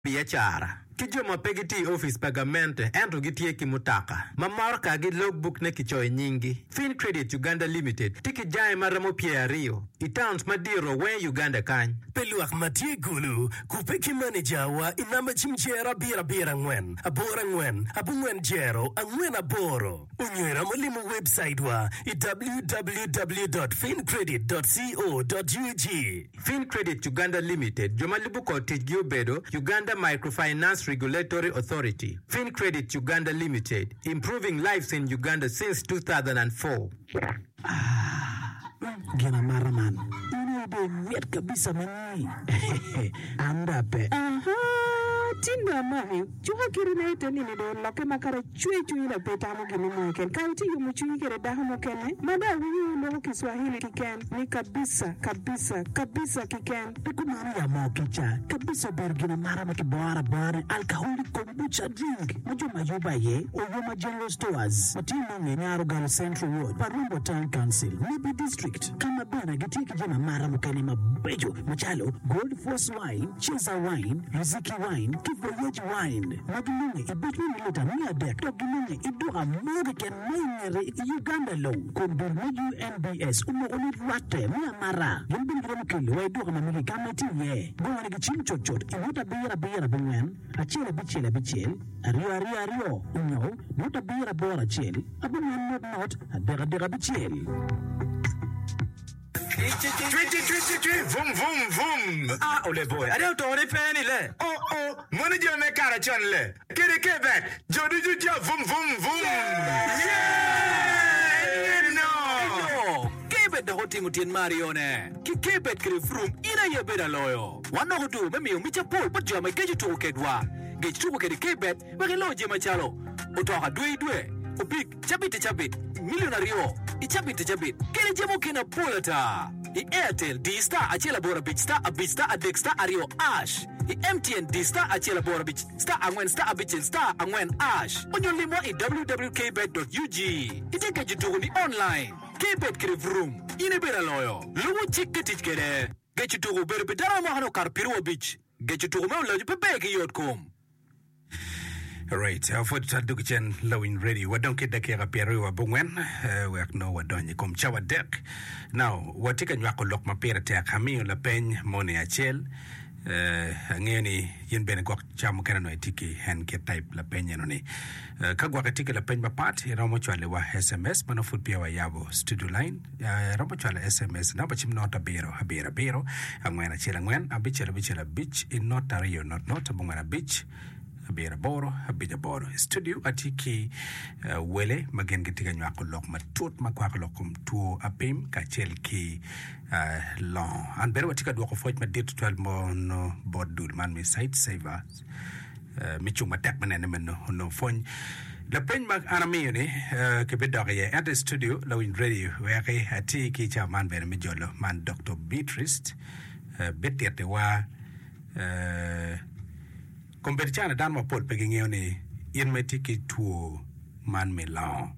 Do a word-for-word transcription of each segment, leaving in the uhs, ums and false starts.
biashara. Kijoma pegiti office pagamente ento gitie kimutaka. Mamorka gi logbook ne kichoy nyingi. Fin Credit Uganda Limited. Tiki jai maramo Pierio. Itowns madiro we Uganda kany. Peluak matie gulu. Kupeki manager wa inamba chimchera bira bira ngwen. Abora ngwen. Abu ngwen jero. Angwen aboro. Unywera mulimu website wa w w w dot fin credit dot co dot u g. Fin Credit Uganda Limited. Jomalibu Cottage Giobedo. Uganda Microfinance Regulatory Authority. Fin Credit Uganda Limited. Improving lives in Uganda since two thousand four. Ah, gina maraman. Ini ide miat kabisa mani. Andape. Aha, tinda mai. Chuha kiri na ite nini do loke makara chue chui na peta mo gini mweken. Kauti yu mchui kere daha mo kene. Mada wiyu loho Kiswahili kiken. Ni kabisa, kabisa, kabisa kiken. Pekumani ya mo kicha. Kabisa bergina marama ki boara boara. Alcoholic kombucha drink. Majo majuba ye. Oyoma General Stores. Matimu ngenyaro Garo Central Road. Parumbo Town Council. Nibi District. Kama bana gitie kijana marama kene mabejo. Machalo. Gold Force Wine. Cheza Wine. Riziki Wine. Kivoyeji Wine. Magilunge. Ibetwe nileta niya dek. Togilunge. Idoga moge ken mwengere Uganda low. Kumbir na U N B S. Umo uli rate. Mia mara. Yembili kila mkili. Wa idoga mamili kama iti ye. Gwa nigi chim chot chot. Iwota bira bira bingwen. Achele bichele bichele. Ario ario ario. Unyo. Iwota bira bora chele. Abingwen not not. Adega dega bichele. Twitty, twitty, twitty, vum, vum, vum. Ah, ole boy. I don't know if any le. Oh, oh, money you make a channel. Get it, get back. Jody, you just vum, vum, vum. Yeah! No! Kebet the hoti mutin Marione. Ki kebet kri frum ina ye beda loyo. Wano hudu memi umicha pol but jama geju to kedwa. Geju to kedi kebet wage lo jema chalo. Utoka dwe dwe. Upik chabit chabit. Millionario. Ichabit chabit. Kele jemo kina polata. I Airtel D-Star achela bora bitch star a bitch star a dick star ario ash. I M T N D-Star achela bora bitch star angwen star a bitch star angwen ash. Onyo limo I w w k bet dot u g. Iteke jitugu ni online. K-Bet kiri vroom. Ine bera loyo. Lumu chik ketich kere. Get jitugu bere bedara mohano karpiruwa bitch. Get jitugu meo loju pepeki yot kum. Right, uh, for the Dukichen Lowing Radio, we don't get the care of Pierre Bungwen, we know what don't you come chow deck. Now, what take a yako lock my pair attack, Hamil La Pen, Money Achel, Angeni, Yen Benquak Chamucano Tiki, and get type La Penyanoni. Kagwaka La Pen part, Romochalewa S M S, Manofut Pia Yabo, Studio Line, Romochala S M S, Nabachim not a bero, a bero, bero, and when a chillangwen, a bitch, a bitch, a bitch, in not a rio, not not among a bitch. Bera boro habija boro studio atiki uh, wele magen gitika nywako lok matut makwako lokum tuo apim kachel ki uh, long and bero watika duwako foit ma dit twelve mo no board dul man mi site saver uh, michung matek manene meno no fony la pen mag anami yoni uh, ke bedoga ye at the studio lawin radio weke atiki cha man bera mi jolo man Doctor Beatrice uh, betiate wa uh, Komberchana dan ma pol peging yoni yen metiki tuo man melan.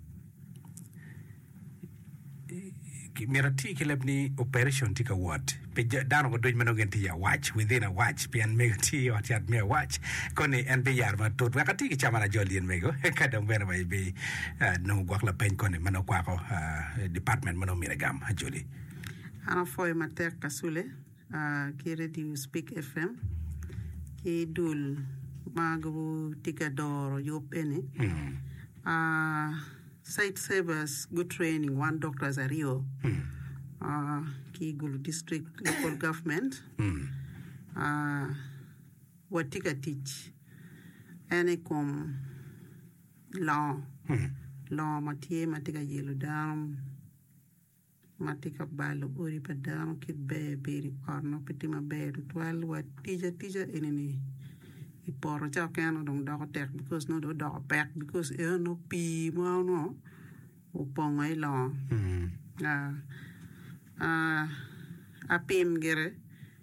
Mirati kilebni operation tika what? Pe dan ko doj manogen tia watch within a watch pian megati or tiat me watch koni en be yar ma tot wakati ki chamana jolien mego kadam ber bay be no gwak la pen koni mano kwa ko department mano miragam ajoli. Ana foy matek kasule ki radio Speak F M. Idul magu tikador yop ene mm. uh site savers good training one doctor Zario mm. uh Kigulu district local government mm. uh watika teach ene kom law mm. law matie matika yelo dam matika balo ori padam kit be beri orno pitima be twelve what teacher teacher eneni iporo cha kano dong dog tek because no do dog back because e no pi mo no upong ai lo mm ah ah apim gere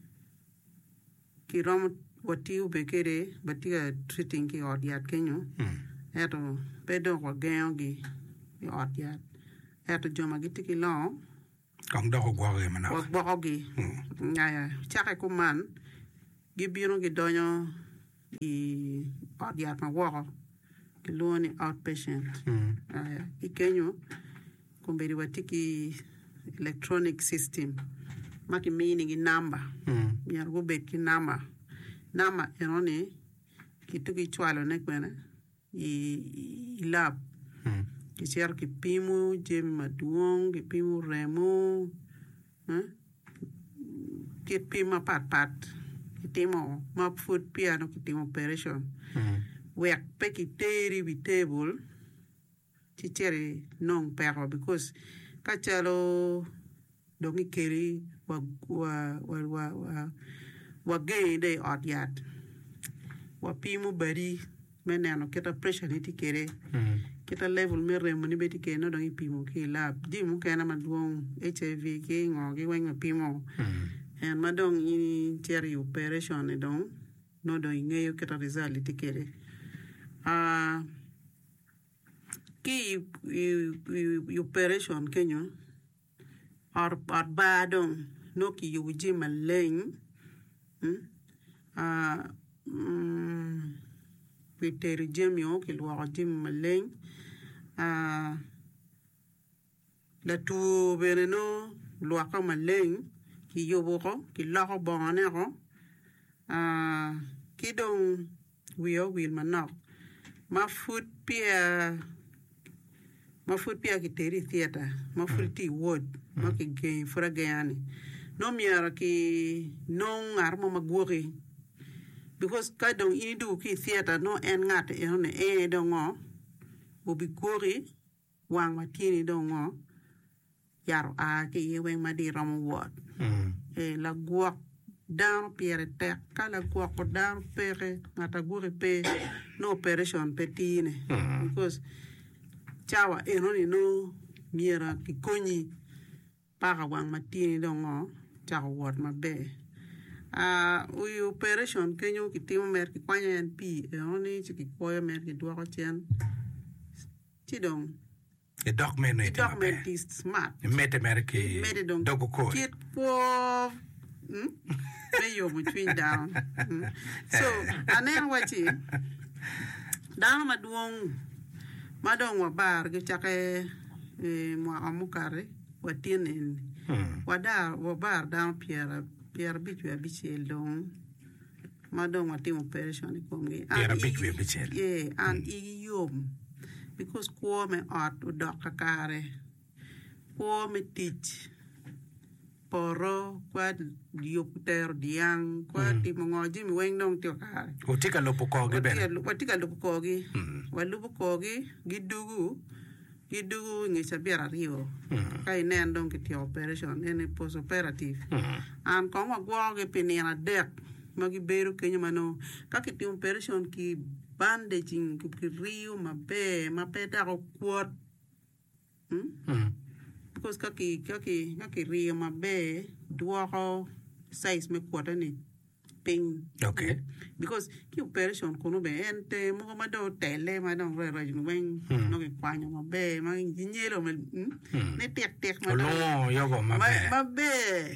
ki rom watiu bekere batia treating ki odiat kenyo mm eto pedo ko gengi odiat eto joma gitiki lo kong doko gwa mana gwa gi ngaya chake kuman gibiro gi donyo i ot yath ma woko kilwongo ni outpatient. Mm. Uh, I Kenya kumberi watiki ki electronic system ma kimini gi number. Mm. Nyar go bet ki number. Number enoni kitu ki chwalo ne kwene i, i lab. Mm. Kichero kipimu jemi maduong, kipimu remo, huh? Kipima pat pat, kitimo map food piano kitimo operation. Mm. Wek pe kiteri wi table, chicheri nong pero because kachalo dongi keri wa wa wa wa wa wa gay de ot yat. Wa pimu bari meneno kita pressure niti kere. Mm. Kita level me remo ni beti ke no dongi pimo ki lab di mu kana maduong H I V ki ngo ki wenga pimo Mm. and madong ini cherry operation ni dong no do ngeyo kita result ti kere ah ki i operation kenyo ar ar badong no ki yu ji maleng hm ah mm Peter Jemio ki lo jim maleng ah la tu veneno lo ka maleng ki yobo ko ki la ko bone ko ah ki dong wio wil manok ma food pia ma food pia ki teri theater ma food ti word ma ki ge fura gani no miara ki non armo magori because ka dong ini du ki theater no en ngat e ne e dongo bobi gori wang ma tini dongo yaro a ki yeweng ma di ram word Mm. e la guak dan piere te kala guak ko dan pere ngata gori pe no operation petine Mm. because chawa e no ni no miera ki konyi para wang ma tini dongo chawa word ma be ah uh, we operation kenyo kitimo mer ki kwanya en pi e oni chi ki koyo mer ki dwa ko chen chi dong E doc men no i document is smart mete merki mede dong dogo ko. kit po hm me yo mo twin down hmm? So anen wachi down maduong madong wa bar gi chake e mo amukare watinen Mm. wada wa bar down piera piera bichu ya bichel dong madong wati operation ko ngi Piera bichu ya bichel. yeah and i yom because ko me art u dok kare ko me teach poro kwa diopter diang kwa Mm. ti mongoji mi weng dong tio kare Utika lopo ko ge ben. watika lupu kogi Mm. walupu kogi gidugu gidugu ngi sabira rio Mm. kai nen dong ki operation ene post operative Mm. an ko ma gwo ge pinina dek magi beru kenyo mano ka ki operation ki bandaging ki rio ma be ma peta ko kwot hmm? Mm. Because kaki kaki kaki rio ma be duoko size me kwota ni ping Okay. because ki operation kono be ente mo ma do tele ma do re re wen Hmm. no ki kwanyo ma be ma ginyelo me Hmm. ne tek tek ma do Olo yogo ma mabe. ma be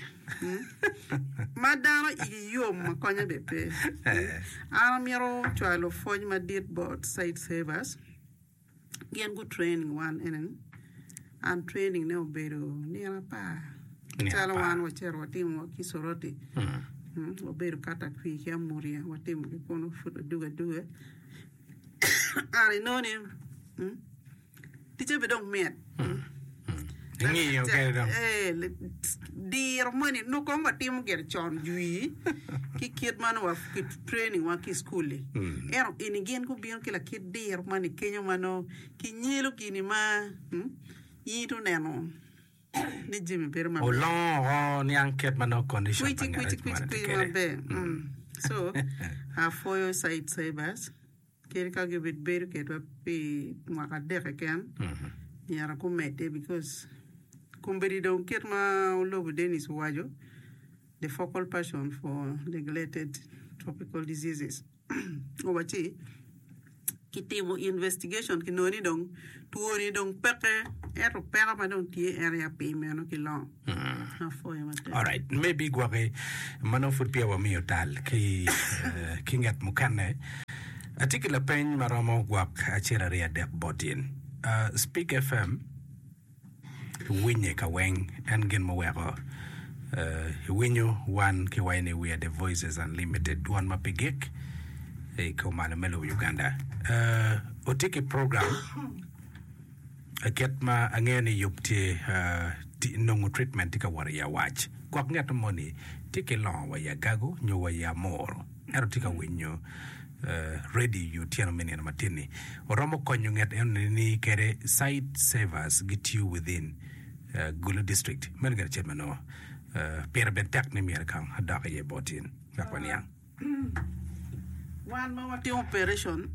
ma da i yo ma kwanya be pe ara miro chalo foj ma dit bot site savers gen good training one enen and training ne obero ni pa Ni chalo apa. wan wa chero timo ki soroti Mm. mm obero kata kwi ya muria wa timo ki kono fudo duga duga ari noni mm tiche be dong met Ngi yo ke dong. eh dir money no ko ma timo ger chon jui ki kid man wa ki training wa ki school Mm. ero ini gen ko bion ki la kid dir money kenyo mano ki nyelo ki ni ma mm yitu neno ni jimi per ma Olo o ni anket mano condition. Kuichi, kuichi, kuichi, kuichi, mabe. Mm. So, a foyo site savers, kiri ka gibit beru ketwa pi mwaka deke ken, Mhm. yara kumete because kumberi don kit ma ulobu Dennis Wajo, the focal person for neglected tropical diseases. Owachi, kitimo investigation kinoni dong tuoni dong peke ero peka ma dong tie area pe meno kilong. Mm. afoya matek. All right, maybe gwage mano food pia wa miyo tal ki uh, kingat mukane atiki la peny maromo gwak achira ria dek botin. Uh, Speak F M winye ka weng en gin mawego uh, winyo one ki waini we are the Voices Unlimited one mapigik e ko mana melo Uganda. Uh, otiki program aket ma angeni yupti uh, nongo treatment tika wari ya wach kwak ngat moni tiki long wa ya gago nyo wa ya moro ero tika winyo uh, ready you tiano meni na matini oromo konyo ngat eno ni kere site savers get you within uh, Gulu district men gara chema no uh, pera ben tak ni mier kang hadaka ye botin kakwani yang One mawati operation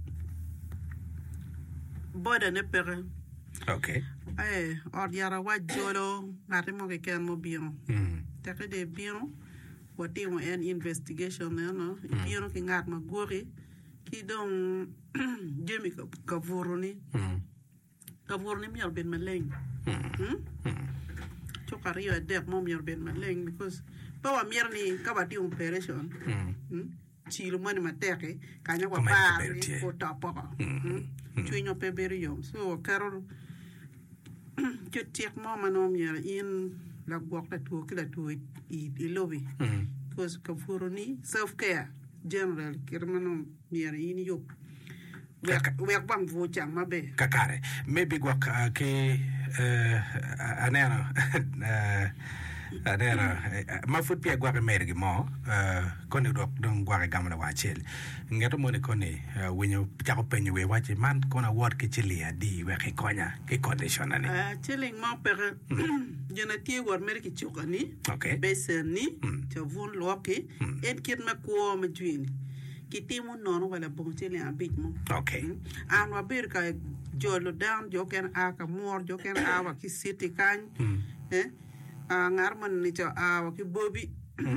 boda ne pere. Okay. Eh, ordiara wajolo ngati mo ke ken mo bion. Mm. Take de bion wati mo en investigation no. Bion ki ngat ma gori ki don demi ka voroni. Mm. Ka voroni mi al ben maleng. Mm. Hmm? Chokari yo dek mo mi al ben maleng because bawa mierni ka bati operation. Mm. Hmm? Chilo mani mateke kanya kwa Kama pa ikubertie. ko tapo. Mm. Hmm? Chuinyo pe beri yo. So karol je tiek mo manom yer in la gwak la tuo kila tuo i i lobi Mm. because ka furoni self care general kirmano yer in yo wek Kaka- wek bang vo chang mabe kakare maybe gwak uh, ke uh, anero uh, anero uh, mafut pia gwak mergi mo uh, koni dok don gwak gamla wachel ngato moni koni uh, winyo chako penyo we wachi man kona word ke chili adi we ke konya ke condition ani ah chilling mo per jena tie war mer ki chukani Okay. besen ni Mm. chavun loki en kit ma ko ma juini kitimu nono wala bon chile abit mo okay an wa bir ka jolo down joken aka mor joken awa ki city kan Mm. eh a ngar man ni cho awa ki bobi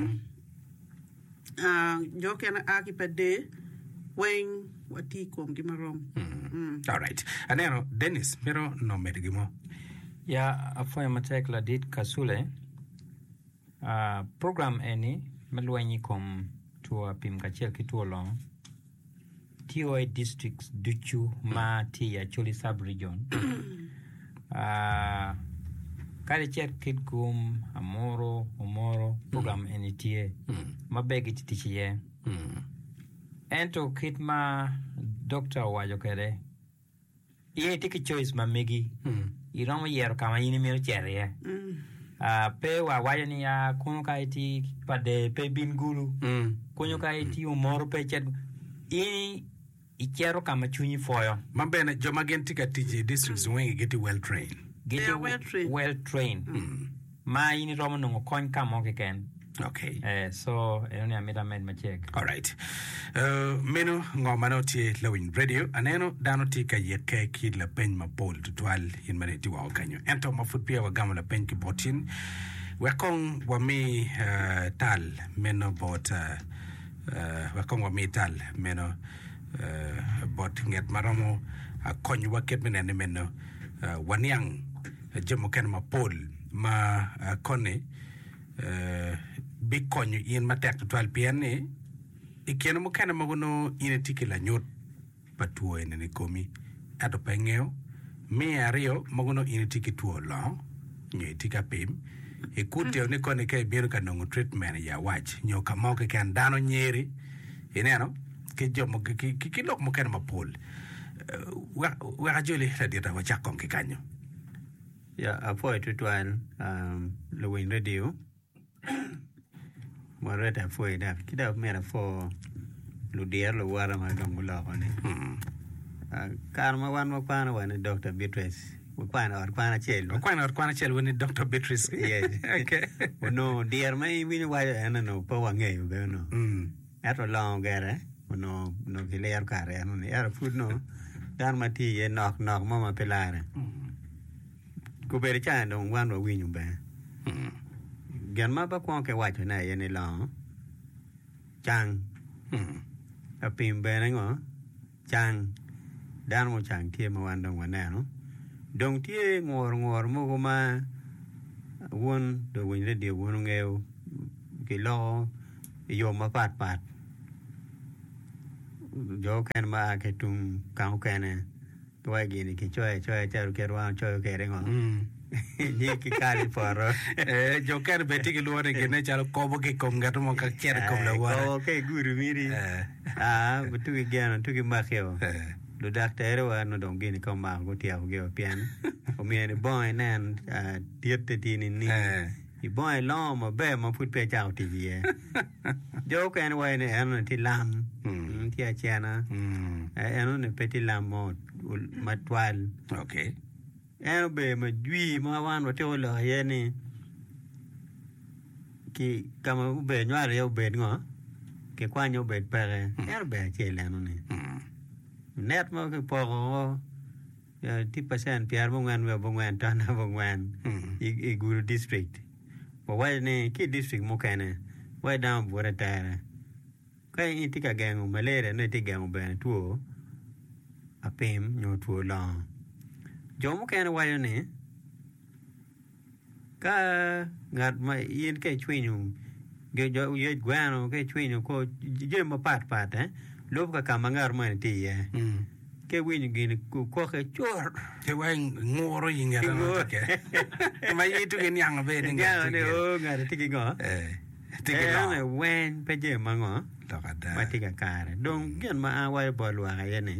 a joken aki pade wen wati kom gi marom mm. all right anero Dennis mero no mergi mo Ya afoya matek la dit kasule uh, program eni meluanyi kom tua pim kachel kituo long T O A districts duchu ma ti actually sub region uh, kare chet kit kum amoro omoro program eni tie mabegi titichie mm. ento kit ma doctor wajo kere ye tiki choice ma megi Mm. iromo yero kama yini miro cherie Mm. uh, pe wa wayo ni ya kunyo ka iti pade pe bin gulu Mm. kunyo ka iti umoro pe chet ini ichero kama chunyi foyo Mambene joma gen tika tiji districts wengi geti well trained. get They are well trained. well trained ma yini romo nungo kony kama oke ken Okay. eh, so enoni amita med machek All right. Uh, meno ngomano tie lawin radio aneno dano tika yeke ki la pen ma pol tutual in maneti wa okanyo. Ento mafut pia wa gama la pen ki botin. Wakong wa mi uh, tal meno bot uh, uh, wakong wa mi tal meno uh, bot nget maromo uh, konyo waket menene meno uh, wanyang uh, jemo ken ma pol ma uh, kone uh, big konyo in matek tutual piane ikieno mo kana magono ine tikila nyot patuo ene ni komi ato pengeo mi ario magono ine tiki tuo lo nyo tika pim e kutio ne kone ke biro ka nongo treatment ya wach nyo ka mo ke kan dano nyeri ineno ke jomo ke ki ki lok mo kana mapol wa wa joli la dita wa chakon ke kanyo Ya apo itu tuan um Lewin radio. Mareta foi da kita mera fo ludier lo wara ma gangula kone. hmm Karma wan mo pana wan Doctor Beatrice. Mo pana or pana chel. kwana kwana chel woni Doctor Beatrice Yes. okay No dear mai wini wa ana no pa wa ngai go no. mm Ato long gere. No no kiler kare no ne ara food no. Dan mati ye nok nok mama pelare. Ku beri cha no wan wa winyu ba. mm Gan ma ba kwa ke wa na ye ne long. Chang mm a pim be na ngo. Chang dan mo chang tie ma wan dong wa na no. Dong tie ngor ngor mo ko ma won do win le dia won ngeu ki lo yo ma pat pat jo kan ma ke tum kang kan to ai gi ni ki choi choi ta ke ro choi ke re ngo ni ki kali poro eh jo ker beti ki luore ke ne chalo kobo ki kom gato mo ka ker kom la wa ko ke guru miri ah betu ki gana tu ki ma kheo lo doctor wa no dong gi ni ko ma go tia go pian o mi ni boy nan tiet ti ni ni i boy lo ma be ma put pe chao ti ye jo kan wa ni an ti lam ti a chana eh an ne pe ti lam mo ma twal okay eno be ma jwi ma wan wa to lo ye ni ki kama u be nywa re u be ngo ke kwa nyo be pere eno be che le no ni net mo ke po go ti percent piar bo ngan we bo ngan ta na bo ngan i i guru district bo wa ni ki district mo kana wa down bo ra ta ka i ti ka gangu malaria ne ti gangu be tuo apem nyo tuo lo Jomo kan wayo ne ka ngat ma yin ke chwinu ge jo ye gwano ke chwinu ko je ma pat pat eh lob ka kamangar ma ti ye ke winu gi ku ko ke chor ke wa ngoro yin ya no ke ma yitu ke nyang be ni ga ne o ngat ti go eh ti ke no wen pe je ma ngo to ka da ma ti ka kare don gen ma a wa bo lwa ye ne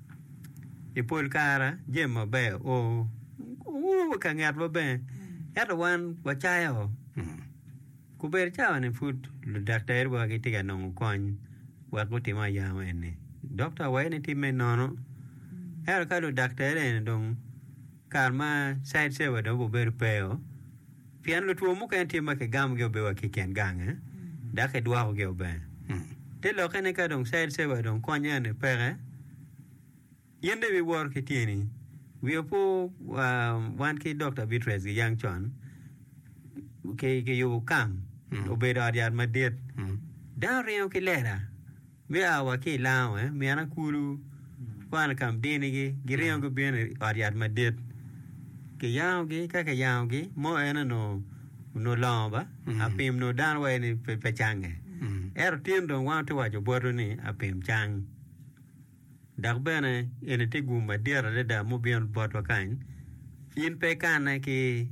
i pol kara jema be o o ka ngat bo be ya wan wa chayo ku ber chawa ne fut lu doctor wa ki tiga no kon wa ko ti ma ya ne doctor wa ne ti me no no ya ka lu doctor ne don karma side se wa do bo ber pe o pian lu tu mo kan ti ma ke gam ge be wa ki ken gang eh da ke dwa ko ge be te lo ka ne ka don side se wa don kon ya ne pe yende we work tieni we po one ki doctor Beatrice young John ke ke you kam obeda ya madet da reo ki lera we awa ki lao eh me ana kuru kwana kam deni gi gireo go ben ya madet ke yao gi ka ke yao gi mo ena no no lamba apim no dan we ni pe change er tiendo wa to wa jo bodo ni apim chang dak bene ene te gumba dera de da mo bien boto kan yin pe kana ki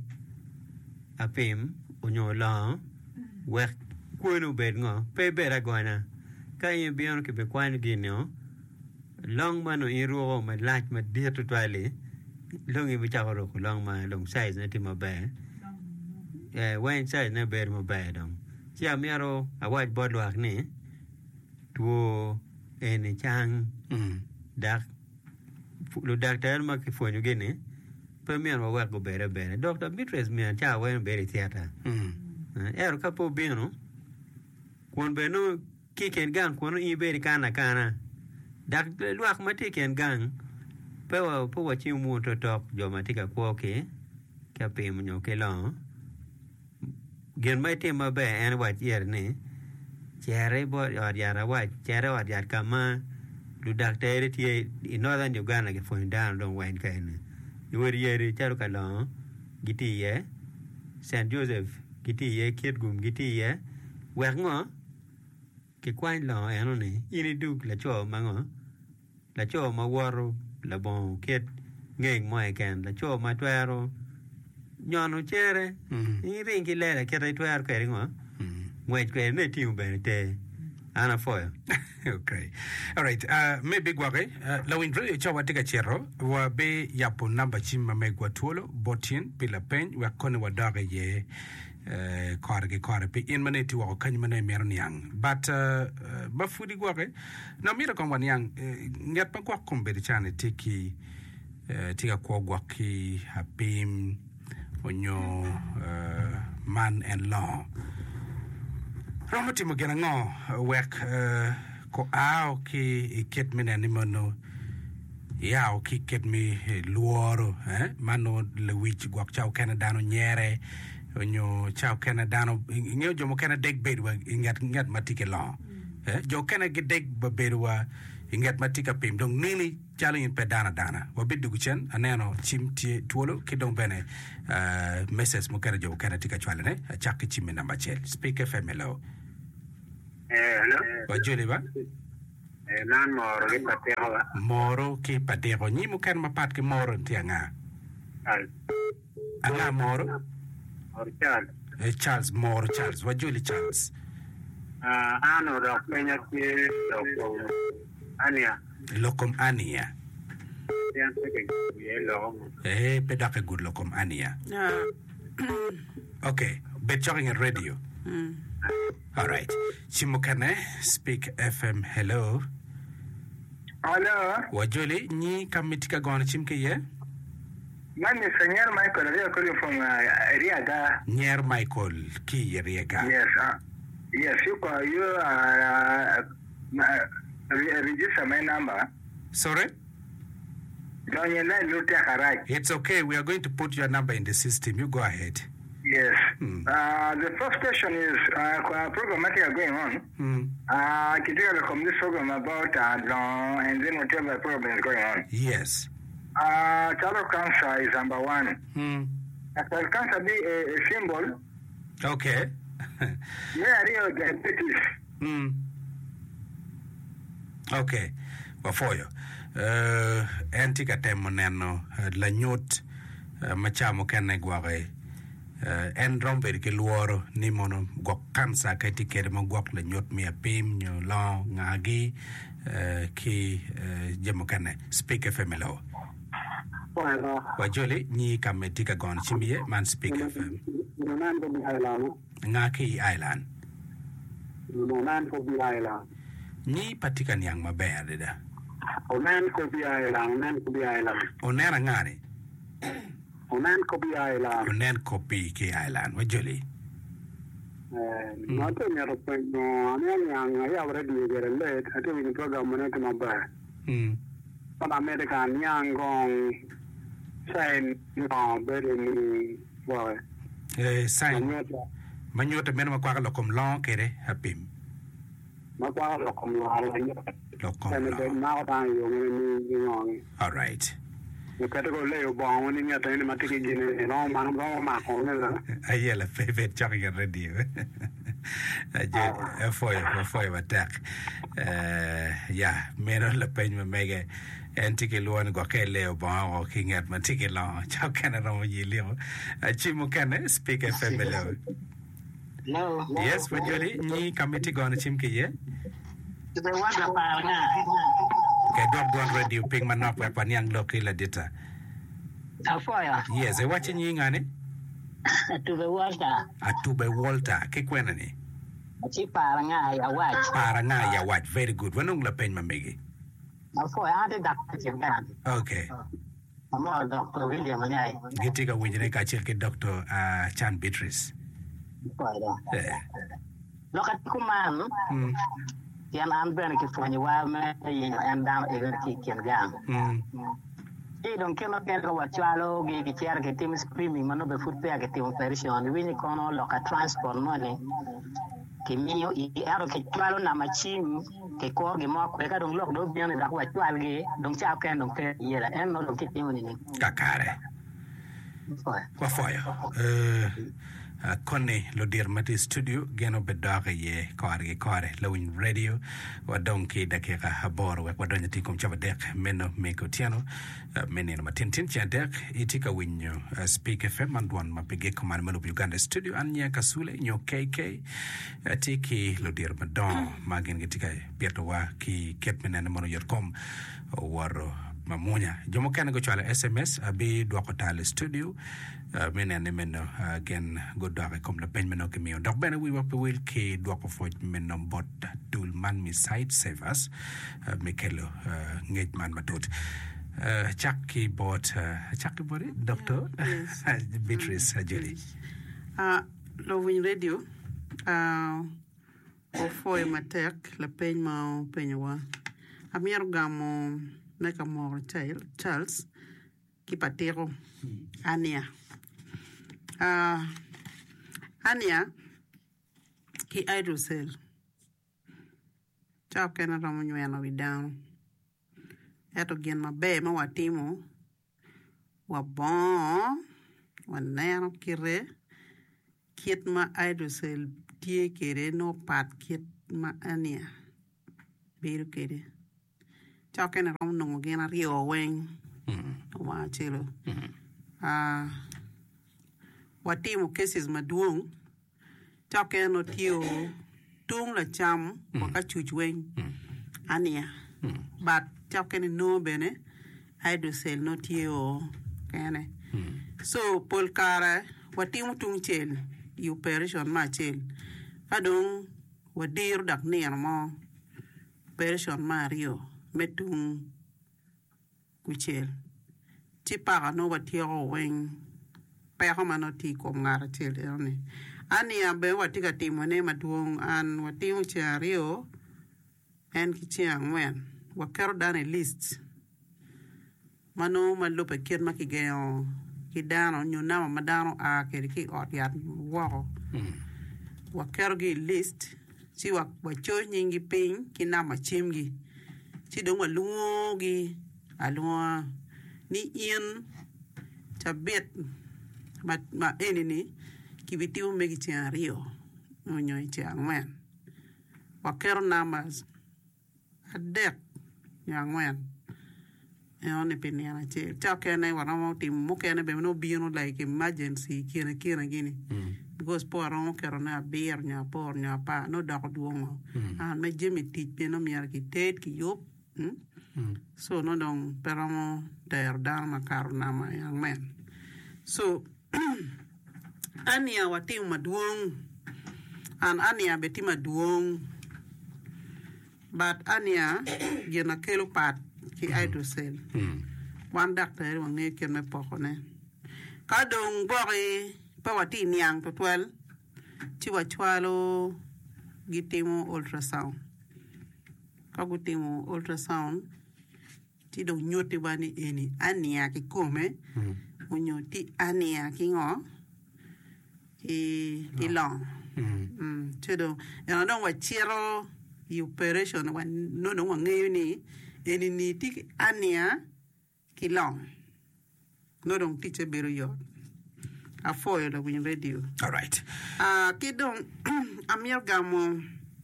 apim onyo la wek kwenu bed ngo pe bera gona ka yin bien ke be kwan ginyo long mano iro ma lach ma dir to twali long i bicharo ko long ma long size ne ti mo be eh wen size ne ber mo be dong chia miaro awaj bodlo akni tuo ene chang dak lu doctor ma ki fonyo gene pe mian wa ko bere bere doctor Beatrice mian cha wa bere theater mm er ka po bino kon beno ki ken gang kon i bere kana kana dak lu ak ma ti ken gang pe wa po wa chi mu to tok jo ma ti ka ko ke ka pe mu nyo ke lo gen mai te ma be en wa yer ne chere bo or yara wa chere wa yar kama lu doctor ti in northern Uganda ke fo down don wen kan you were here charo kala giti ye Saint Joseph giti ye kit gum giti ye wer ngo ke kwan la eno ne ini duk la cho ma ngo la cho ma woro la bon kit ngeng mo kan la cho ma twero nyono chere i ringi le la ke twero ke ngo ngwe ke ne ti umbe te ana foyo. Okay. All right. Uh, maybe gwage. Uh, la win really chawa tika chero. Wa be yapo namba chima megwa tuolo. Botin pila pen. Wa kone wa dage ye. Uh, kore ke kore pe. In mane tiwa kanyi mane mero niyang. But, uh, uh, bafudi gwage. Na mira kwa waniyang. Uh, ngat pa kwa kumbe di chane tiki. Uh, tika kwa gwaki. Hapim. Onyo. Uh, man and law. Roma timo gena ngo wek ko ao ki ket mena ni mono yao ki ket mi luoro eh mano le wich gwak chao Canada no nyere onyo chao Canada no ngeo jomo kana deg bedwa ngat ngat matike lo eh jo kana ge deg ba bedwa inget matika pim dong nini chalo in pe dana dana wabidu kuchen aneno chimti tuolo kidong bene uh, message mo kere jo kere tika chwale ne chak chimi namba chel speak F M hello eh hello wajuli ba eh nan moro ki patero ba moro ki patero ni mo ken mapat ki moro tianga al anga moro or Charles eh Charles moro Charles wajuli Charles ah ano do penya ki do ania lokom ania yan ke yelo eh pedake good lokom ania okay bet talking at radio Mm. all right chimokane speak F M hello hello wajuli ni kamitika gona chimke ye man is señor Michael we are calling from uh, Riaga Nyer Michael ki Riaga yes uh, yes you call you uh, uh, register my number sorry don't you let you take a right it's okay we are going to put your number in the system you go ahead yes hmm. uh, the first question is uh, programmatic going on hmm. uh can you come this program about uh, long and then whatever problem is going on yes uh child cancer is number one hmm. child cancer be a, a symbol okay yeah real diabetes hmm. okay wafoyo uh, antika temo neno uh, la nyot uh, machamo kene gwage uh, en romber ke luoro ni mono gok kansa ka tikere mo gok la nyot mi apim nyo lo ngagi uh, ki uh, jemo kene speak F M lo bueno wajole ni kametika gon chimie man speak F M nan ko bi island ngaki island nan ko bi island ni patika nyang maber da onan ko bi island nan ko bi island onera ngare onan ko bi island onen kopi ki island wajole eh no te ne ro pe no ani yang ya already get late ati ni program ne to maber hmm on American yang gong sign no better ni boy eh sign manyota men ma kwa lokom long kere hapim ma kwa lokom long lokom and then now ta yo ni ni ngong all right you got to go lay bon when you get in matiki ni no man go ma ko ne la ayela favorite talking radio aje foi foi attack eh ya mero la peñ mege entike luon go ke leo ba o kingat matike la cha kana ro yi leo achimo kana speak F M leo no yes wajoli ni committee gonna chimke ye the one la pa nga ke dog don radio ping manok wa panyang lokila dita afoya yes e wachi ni ngane to the water atube Walter ke kwena ni achi pa nga ya watch para nga ya watch very good wanung la peñ mamegi afoya ade dak chimgan okay amo Doctor William nyai gitika winjine ka chil ke Doctor uh, Chan Beatrice afoya eh lokat kuman mm yan an ben ki foni wa me yin an dam e ki ken gam mm e don ke no ken wa chalo gi ki cher ke tim screaming mano be fut pe ke tim version wini kono loka transport money ke minyo i aro ke chalo na machim ke ko gi mo ko ka dong lok do bien da wa chal gi dong cha ken dong ke yela en no dong ki tim ni kakare kwa foyo eh Uh, Connie Lodir Mati Studio geno bedage ye kore kore lawin radio wa donki dakika habor wa donya tikum chaba dek meno meko tiano uh, meneno matintin chandek itika winyo uh, speak F M andwan mapige command melo Uganda studio anya kasule nyo K K uh, tiki Lodir Madon magin gitika pierto wa ki ket menene mono yorkom waro mamunya jomo kana go chala S M S abi dwako tale studio uh, menene meno uh, gen go dwako kom la pen meno kemio dok bene we wape will ke dwako foj meno bot dul man mi site save us uh, mikelo uh, ngej man matot uh, chaki bot uh, chaki bot Doctor yes. Beatrice uh, Julie uh, Loving Radio uh, o foi matek la pen ma penwa amier gamo neka mo Charles kipatero Ania uh, Ania ki hydrocell chao kena ramo nyueno vidano eto gin maber ma watimo wabon waneno kire kit ma hydrocele tie kere no pat kit ma ania bedo kere chokene rom nongo gin ariyo weng wachelo ah watimo cases maduong chokene tio tung la cham waka chuch weng ania but chokene no bene hydrocele no tio kene so polkara watimo tung chel i operation ma chel kadong wadir dak ner mo operation mario metung kuchel ti para no watio weng pero mano ti ko ngara chel ni ani abe watika timo ne maduong an watimo chario en kichiang wen wakero dane list mano malupe kien makigeo kidano nyunama madano a keri ki ot yat wako wakero gi list si wak wacho nyingi ping kinama chimgi si dong walungo gi alungo ni in tabet ma ma enini kibitiw megi chiang rio onyo chiang wen wakero numbers adek yang wen ene piniana che chakene waramo tim mukene be no bieno like emergency kina kina gini because por ron kero na beer nya por nya pa no dok duongo an me jemi tit be no miar ki tet ki yop so no don peramo der dar makar na ma yang men so ania watim maduong an ania beti maduong but ania gena kelo pat ki hydrocele wan doctor wa nge ken me pokone ka dong bori pa wati niang to twel ti wa chwalo gitimo ultrasound ka gutimo ultrasound ti do nyoti bani eni ania ki kome unyoti ania ki ngo ki ki long mm ti do ya no wa chiro i operation wan no no nge ni eni ni tik ania kilong no dong teacher bero yo a foil da win radio all right ah uh, kidong amir gamo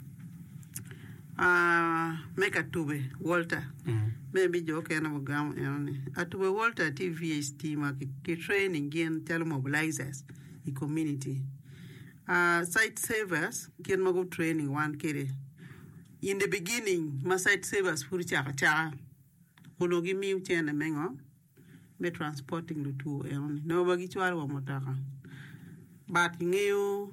ah uh, make a tube Walter mm. maybe jo kana mo gamo yani atube Walter T V S T ma ki training gen tell mobilizers the community ah uh, site savers gen mago training one kere in the beginning my site savers for cha cha unogi mi uchene mengo me transporting the two eon no bagi chwal wa motaka but ngeu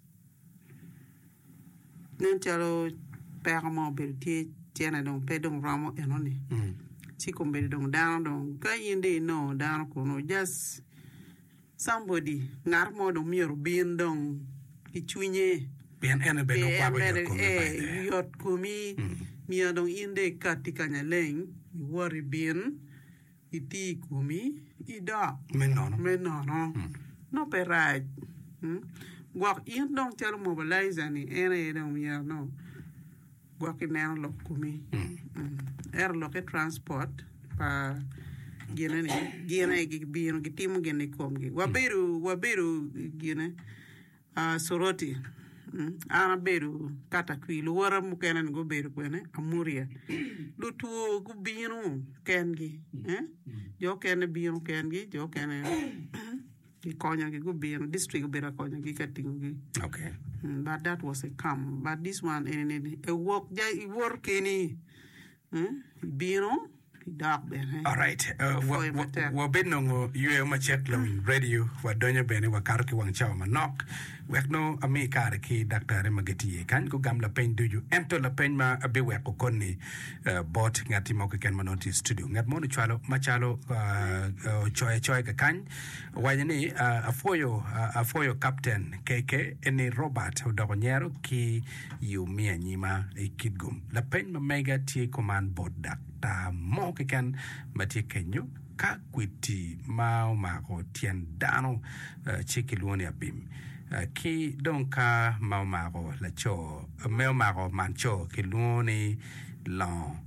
nen chalo permo belti tiene don pedong ramo enoni si kombe don down don ka yinde no down ko no just somebody ngarmo do miero bin don ichunye bien ene be no pa ko eh yot kumi mi adong inde katikanya leng wori bin iti kumi ida menono menono no peraj gwak in dong chalo mobilizer ni ene dong mi no gwak inen lo kumi er lo ke transport pa gene ni gene gi bin gi tim gene komgi waberu waberu gene a soroti ana beru kata kwilu wara mukena go beru kwene amuria lutu go binu kengi eh jo kene binu kengi jo kene ki konya ki go binu district bera konya ki katingu gi okay mm, but that was a come but this one in a work ja i work any eh binu dark ben all right wa benno yue ma check lo radio wa donya bene wa karki wang chaw ma nok wek no ami kar ki doctor magati kan ko gamla pen duju ento la pen ma be we ko konni bot ngati mo ko ken manoti studio ngat mo chalo ma chalo choy choy ka kan wa ni afoyo afoyo captain kk eni robert dogonyero ki yu mi anyima e kidgum la pen ma mega ti command board dak ta mo ke kan mati kenyo ka kwiti ma ma ko tien dano chikiloni abim ki donka ma ma ko la cho me ma ko mancho kiloni long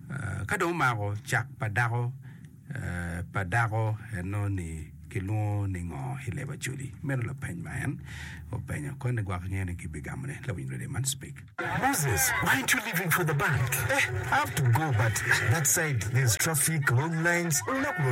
uh, kado mago chak padako uh, padako no ni kiluo ni ngo hileba chuli mero la pen man o penya ko ne gwa ngene ki bigamne la win ready man speak. Moses, why aren't you leaving for the bank? Eh, I have to go, but that side there's traffic, long lines.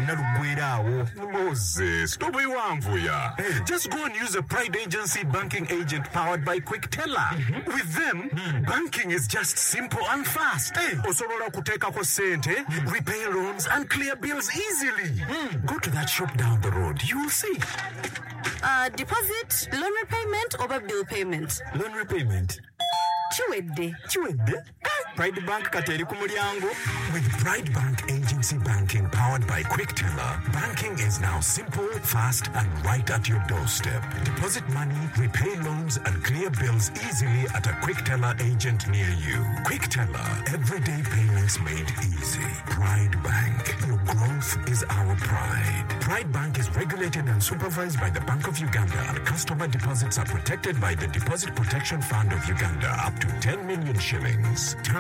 Moses, don't be wamvuya. Just go and use a Pride Agency banking agent powered by Quick Teller. Mm-hmm. With them, mm. banking is just simple and fast. Hey, Osorola kuteka kwa sente, mm. repay loans and clear bills easily. Mm. Go to that shop down the road. You will see. Uh, deposit, loan repayment, or bill payment? Loan repayment. Chiwedde. Chiwedde? Pride Bank kateri kumulyango. With Pride Bank Agency Banking powered by Quick Teller, banking is now simple, fast, and right at your doorstep. Deposit money, repay loans, and clear bills easily at a Quick Teller agent near you. Quick Teller, everyday payments made easy. Pride Bank, your growth is our pride. Pride Bank is regulated and supervised by the Bank of Uganda, and customer deposits are protected by the Deposit Protection Fund of Uganda up to ten million shillings.